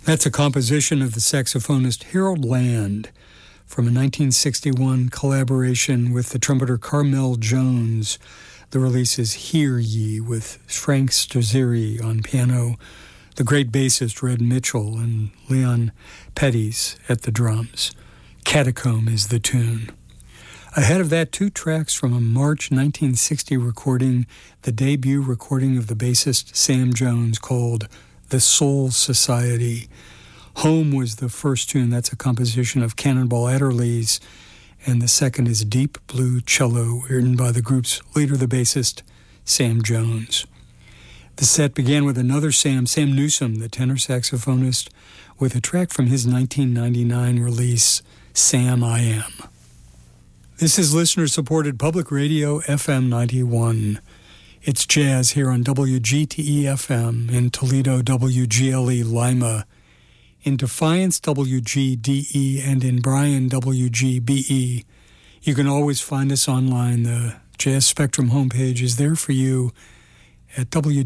That's a composition of the saxophonist Harold Land from a 1961 collaboration with the trumpeter Carmel Jones. The release is Hear Ye, with Frank Sturzieri on piano, the great bassist Red Mitchell, and Leon Petties at the drums. Catacomb is the tune. Ahead of that, two tracks from a March 1960 recording, the debut recording of the bassist Sam Jones, called The Soul Society. Home was the first tune. That's a composition of Cannonball Adderley's, and the second is Deep Blue Cello, written by the group's leader, the bassist Sam Jones. The set began with another Sam Newsom, the tenor saxophonist, with a track from his 1999 release, Sam I Am. This is listener-supported public radio, FM 91. It's jazz here on WGTE-FM in Toledo, WGLE Lima, in Defiance, WGDE, and in Bryan, WGBE. You can always find us online. The Jazz Spectrum homepage is there for you at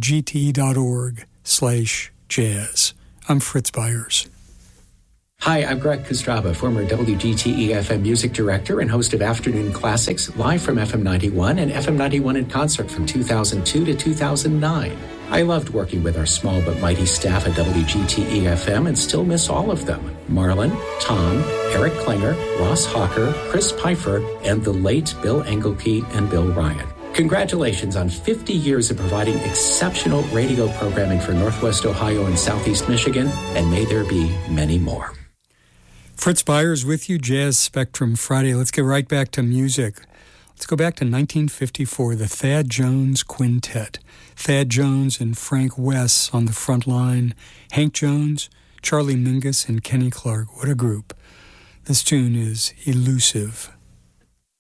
wgte.org/jazz. I'm Fritz Byers. Hi, I'm Greg Kostraba, former WGTE-FM music director and host of Afternoon Classics, live from FM 91 and FM 91 in concert from 2002 to 2009. I loved working with our small but mighty staff at WGTE-FM and still miss all of them. Marlon, Tom, Eric Klinger, Ross Hawker, Chris Pfeiffer, and the late Bill Engelke and Bill Ryan. Congratulations on 50 years of providing exceptional radio programming for Northwest Ohio and Southeast Michigan, and may there be many more. Fritz Byers with you, Jazz Spectrum Friday. Let's get right back to music. Let's go back to 1954, the Thad Jones Quintet. Thad Jones and Frank Wess on the front line. Hank Jones, Charlie Mingus, and Kenny Clark. What a group. This tune is Elusive.